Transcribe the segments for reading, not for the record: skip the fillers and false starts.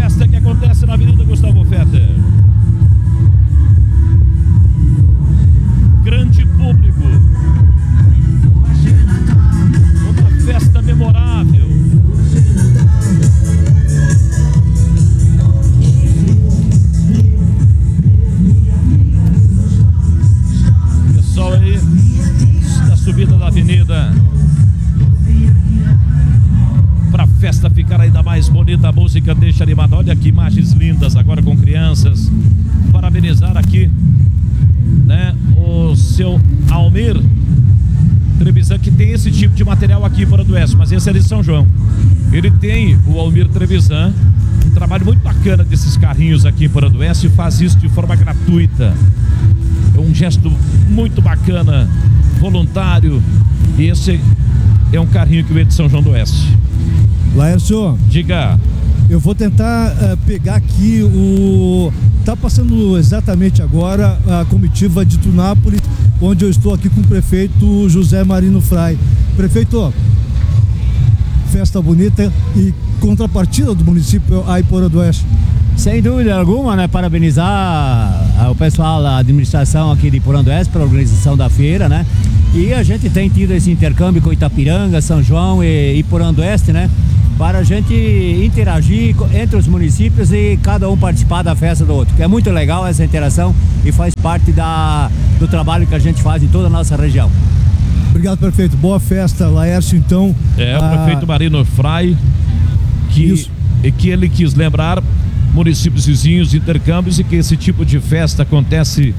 festa que acontece na Avenida Gustavo Fetter. Grande público. Uma festa memorável. Pessoal aí da subida da avenida, para a festa ficar ainda mais bonita, a música deixa animada. Olha que imagens lindas agora com crianças. Parabenizar aqui, né, o seu Almir Trevisan, que tem esse tipo de material aqui fora do Oeste, mas esse é de São João. Ele tem, o Almir Trevisan, um trabalho muito bacana desses carrinhos aqui fora do Oeste, e faz isso de forma gratuita. É um gesto muito bacana, voluntário, e esse é um carrinho que veio de São João do Oeste. Laércio, diga. Eu vou tentar pegar aqui o... Tá passando exatamente agora a comitiva de Tunápolis, onde eu estou aqui com o prefeito José Marino Frei. Prefeito, festa bonita e contrapartida do município Aiporã do Oeste. Sem dúvida alguma, né? Parabenizar o pessoal da administração aqui de Iporã do Oeste pela organização da feira, né? E a gente tem tido esse intercâmbio com Itapiranga, São João e Iporã do Oeste, né? Para a gente interagir entre os municípios e cada um participar da festa do outro. Que é muito legal essa interação e faz parte do trabalho que a gente faz em toda a nossa região. Obrigado, prefeito. Boa festa, Laércio, então. O prefeito Marino Frei, que ele quis lembrar municípios vizinhos, intercâmbios, e que esse tipo de festa acontece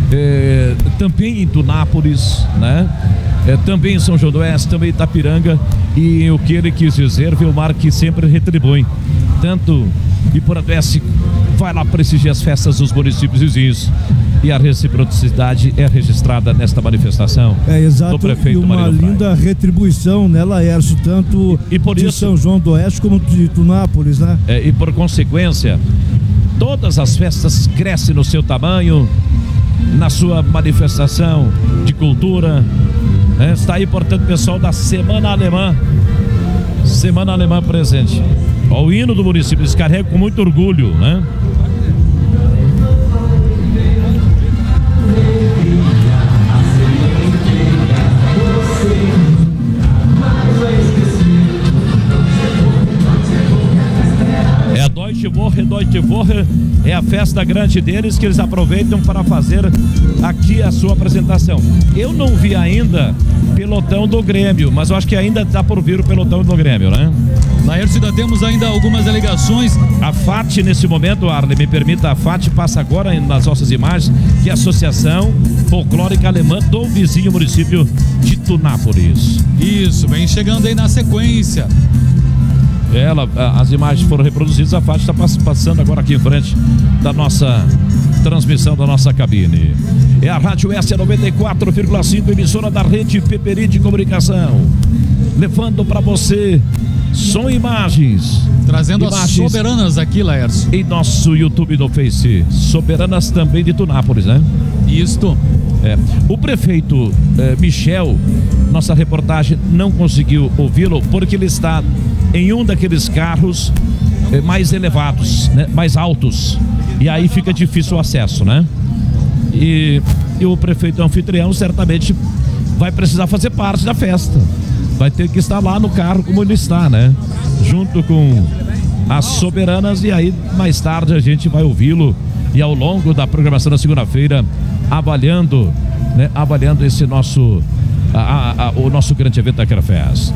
também em Tunápolis, né? Também em São João do Oeste, também em Itapiranga, e o que ele quis dizer, Vilmar, que sempre retribui. Tanto Iporã do Oeste vai lá prestigiar as festas dos municípios vizinhos, e a reciprocidade é registrada nesta manifestação exato, do prefeito e uma Marino linda Frei. Retribuição, né, Laércio, tanto e por de isso, São João do Oeste como de Tunápolis, né? E por consequência, todas as festas crescem no seu tamanho, na sua manifestação de cultura, né? Está aí, portanto, o pessoal da Semana Alemã. Semana Alemã presente. O hino do município, eles carregam com muito orgulho, né? Deutsche Woche é a festa grande deles, que eles aproveitam para fazer aqui a sua apresentação. Eu não vi ainda pelotão do Grêmio, mas eu acho que ainda dá por vir o pelotão do Grêmio, né? Laércio, ainda temos ainda algumas delegações. A FAT, nesse momento, Arley, me permita, a FAT passa agora nas nossas imagens, que é a Associação Folclórica Alemã do vizinho município de Tunápolis. Isso, vem chegando aí na sequência. As imagens foram reproduzidas, a FAT está passando agora aqui em frente da nossa transmissão, da nossa cabine. É a Rádio S 94,5, emissora da rede Peperi de Comunicação, levando para você som e imagens. Trazendo as soberanas aqui, Laércio. Em nosso YouTube no Face, soberanas também de Tunápolis, né? Isto. O prefeito Michel, nossa reportagem não conseguiu ouvi-lo, porque ele está em um daqueles carros mais elevados, né, mais altos, e aí fica difícil o acesso, né? E o prefeito anfitrião certamente vai precisar fazer parte da festa, vai ter que estar lá no carro como ele está, né? Junto com as soberanas, e aí mais tarde a gente vai ouvi-lo, e ao longo da programação da segunda-feira, avaliando esse nosso o nosso grande evento da Crefest.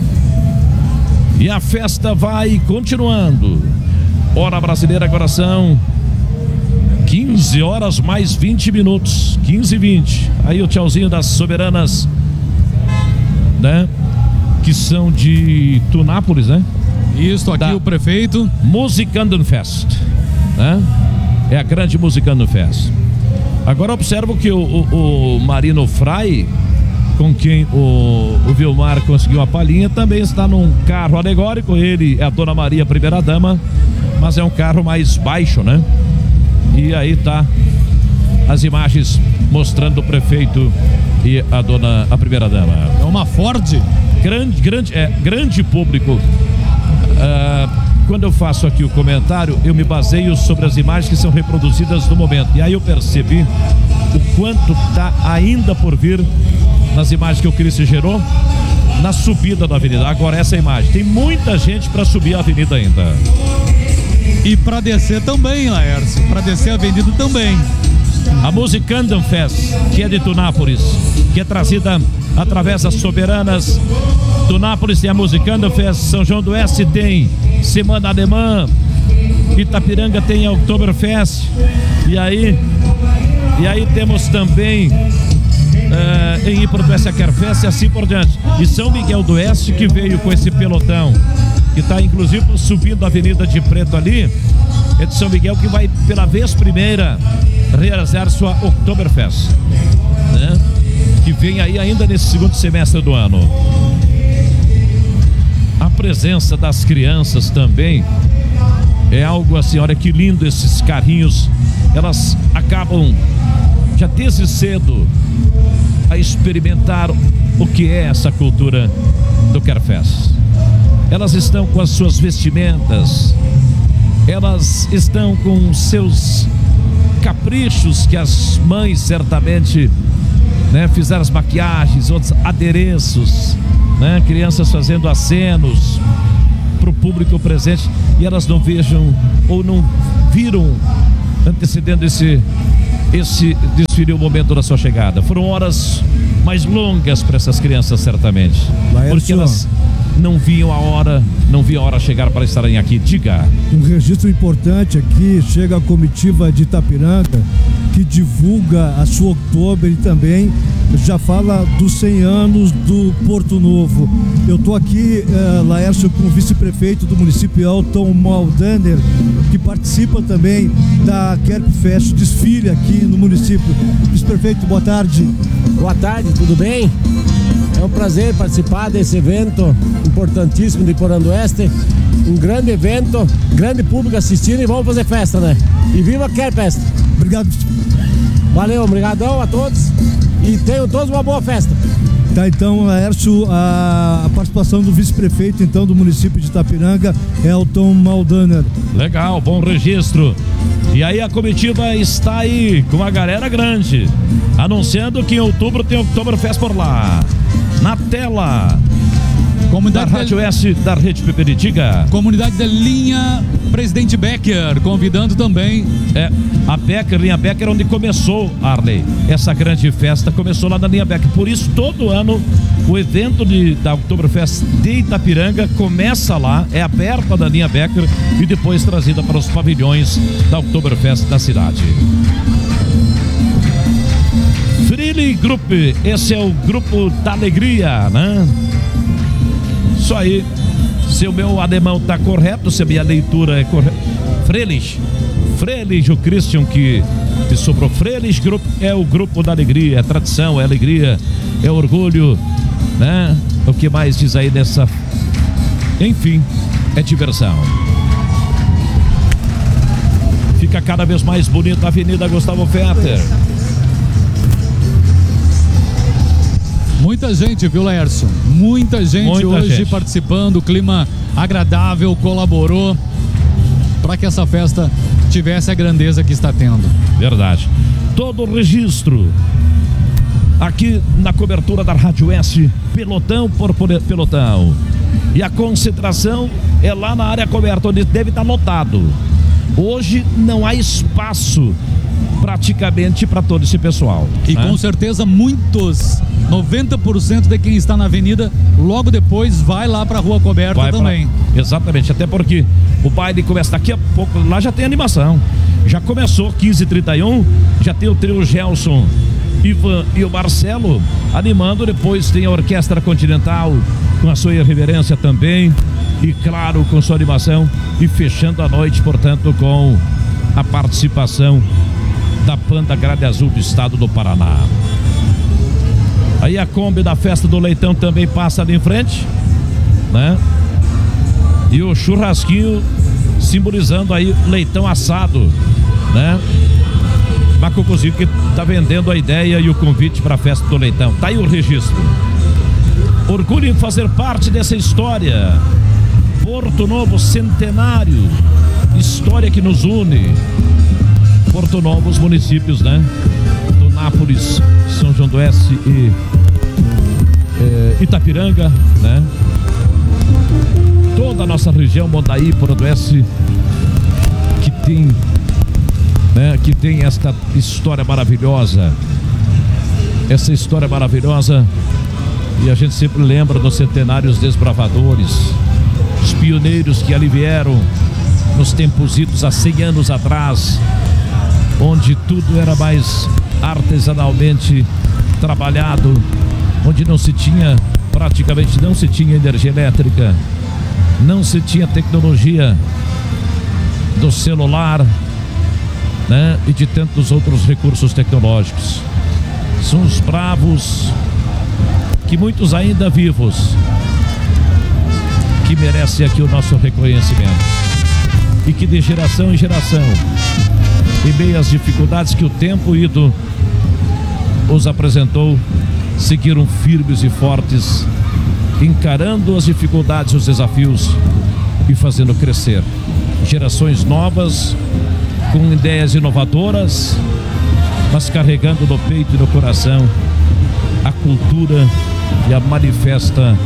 E a festa vai continuando. Hora brasileira, agora são 15 horas mais 20 minutos. 15h20. Aí o tchauzinho das soberanas, né? Que são de Tunápolis, né? Isso, aqui o prefeito. Musikantenfest, né? É a grande Musikantenfest. Agora observo que o Marino Frei, com quem o Vilmar conseguiu a palhinha, também está num carro alegórico. Ele é a Dona Maria, primeira dama, mas é um carro mais baixo, né? E aí tá as imagens mostrando o prefeito e a primeira dama. É uma Ford? Grande público. quando eu faço aqui o comentário, eu me baseio sobre as imagens que são reproduzidas no momento. E aí eu percebi o quanto está ainda por vir nas imagens que o Cristo gerou, na subida da avenida. Agora essa imagem, tem muita gente para subir a avenida ainda. E para descer também, Laércio. Para descer a avenida também. A Musicandum Fest, que é de Tunápolis, que é trazida através das soberanas. Tunápolis tem a Musicandum Fest, São João do Oeste tem Semana Alemã, Itapiranga tem a Oktoberfest, e aí temos também em Ipro do Oeste a Querfest e assim por diante. E São Miguel do Oeste, que veio com esse pelotão, que está inclusive subindo a Avenida de Preto ali, é de São Miguel, que vai pela vez primeira realizar sua Oktoberfest, né? Que vem aí ainda nesse segundo semestre do ano. A presença das crianças também é algo assim, olha que lindo esses carrinhos. Elas acabam já desde cedo a experimentar o que é essa cultura do Querfest. Elas estão com as suas vestimentas, elas estão com seus caprichos que as mães certamente, né, fizeram as maquiagens, outros adereços, né, crianças fazendo acenos para o público presente, e elas não vejam ou não viram antecedendo esse desfile, o momento da sua chegada. Foram horas mais longas para essas crianças, certamente, porque elas não viam a hora chegar para estarem aqui. Diga. Um registro importante aqui, chega a comitiva de Itapiranga, que divulga a sua Oktober e também já fala dos 100 anos do Porto Novo. Eu estou aqui, Laércio, com o vice-prefeito do município, Elton Maldaner, que participa também da Querfest, desfile aqui no município. Vice-prefeito, boa tarde. Boa tarde, tudo bem? É um prazer participar desse evento importantíssimo de Iporã do Oeste. Um grande evento, grande público assistindo, e vamos fazer festa, né? E viva a Querfest! Obrigado. Valeu, obrigadão a todos e tenham todos uma boa festa. Tá, então, Laércio, a participação do vice-prefeito, então, do município de Itapiranga, Elton Maldaner. Legal, bom registro. E aí a comitiva está aí com uma galera grande, anunciando que em outubro tem Oktoberfest por lá. Na tela Comunidade da Rádio Oeste da Rede Peperidiga. Comunidade da linha Presidente Becker, convidando também. A Becker, linha Becker, onde começou, Arley, essa grande festa começou lá na linha Becker. Por isso, todo ano, o evento da Oktoberfest de Itapiranga começa lá, é aberta da linha Becker e depois trazida para os pavilhões da Oktoberfest da cidade. Freely Group, esse é o grupo da alegria, né? Isso aí, se o meu alemão tá correto, se a minha leitura é correta. Frelich, o Christian que sobrou. Frelich Group é o grupo da alegria, é tradição, é alegria, é orgulho, né? O que mais diz aí dessa... Enfim, é diversão. Fica cada vez mais bonita a Avenida Gustavo Fetter. Muita gente, viu, Laércio? Muita gente hoje participando, clima agradável, colaborou para que essa festa tivesse a grandeza que está tendo. Verdade. Todo o registro aqui na cobertura da Rádio Oeste, pelotão por pelotão. E a concentração é lá na área coberta, onde deve estar lotado. Hoje não há espaço praticamente para todo esse pessoal. E né? Com certeza muitos, 90% de quem está na avenida, logo depois vai lá para a rua coberta também. Exatamente, até porque o baile começa daqui a pouco, lá já tem animação. Já começou 15h31, já tem o trio Gelson, Ivan e o Marcelo animando, depois tem a Orquestra Continental com a sua irreverência também, e claro, com sua animação, e fechando a noite, portanto, com a participação da Banda Grade Azul do estado do Paraná. Aí a Kombi da Festa do Leitão também passa ali em frente, né? E o churrasquinho simbolizando aí leitão assado, né? Macucuzinho que tá vendendo a ideia e o convite para a Festa do Leitão. Tá aí o registro. Orgulho em fazer parte dessa história. Porto Novo, centenário, história que nos une. Porto Novo, os municípios, né? Tunápolis, São João do Oeste e Itapiranga, né? Toda a nossa região, Mondaí, Porto Oeste, que tem esta história maravilhosa. Essa história maravilhosa, e a gente sempre lembra dos centenários desbravadores, os pioneiros que ali vieram nos tempos idos há 100 anos atrás, onde tudo era mais artesanalmente trabalhado, onde praticamente não se tinha energia elétrica, não se tinha tecnologia do celular, né? E de tantos outros recursos tecnológicos. São os bravos, que muitos ainda vivos, que merecem aqui o nosso reconhecimento, e que de geração em geração, em meio às dificuldades que o tempo ido os apresentou, seguiram firmes e fortes, encarando as dificuldades e os desafios e fazendo crescer gerações novas, com ideias inovadoras, mas carregando no peito e no coração a cultura e a manifesta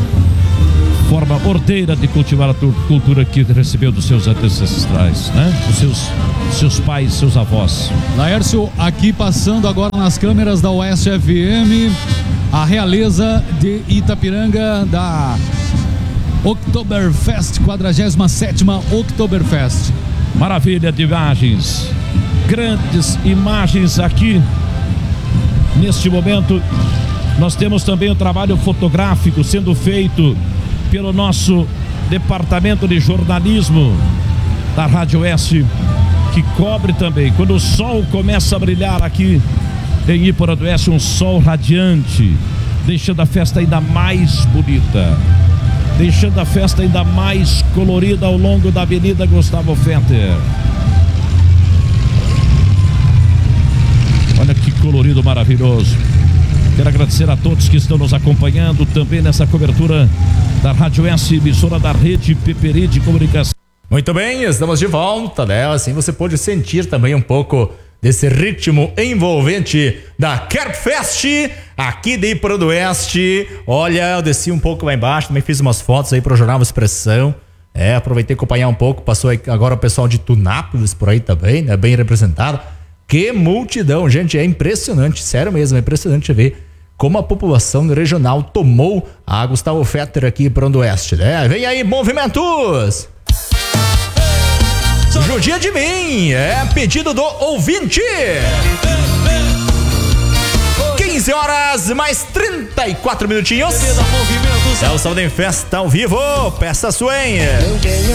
forma ordeira de cultivar a cultura que recebeu dos seus ancestrais, né? Dos seus pais, seus avós. Laércio, aqui passando agora nas câmeras da Oeste FM, a realeza de Itapiranga da Oktoberfest, 47ª Oktoberfest. Maravilha de imagens, grandes imagens aqui. Neste momento, nós temos também o trabalho fotográfico sendo feito pelo nosso departamento de jornalismo da Rádio Oeste, que cobre também, quando o sol começa a brilhar aqui em Iporã do Oeste, um sol radiante, deixando a festa ainda mais bonita, deixando a festa ainda mais colorida ao longo da Avenida Gustavo Fetter. Olha que colorido maravilhoso. Quero agradecer a todos que estão nos acompanhando também nessa cobertura da Rádio S, emissora da Rede Peperi de Comunicação. Muito bem, estamos de volta, né? Assim você pode sentir também um pouco desse ritmo envolvente da Kerpfest aqui de Iporã do Oeste. Olha, eu desci um pouco lá embaixo, também fiz umas fotos aí pro Jornal Expressão. Aproveitei acompanhar um pouco, passou aí agora o pessoal de Tunápolis por aí também, né? Bem representado. Que multidão, gente, é impressionante, sério mesmo, é impressionante ver como a população regional tomou a Gustavo Fetter aqui em Iporã do Oeste, né? Vem aí, movimentos! Judia de mim, pedido do ouvinte. 15 horas mais 34 minutinhos. É o Saúde em Festa ao vivo, peça sua, hein?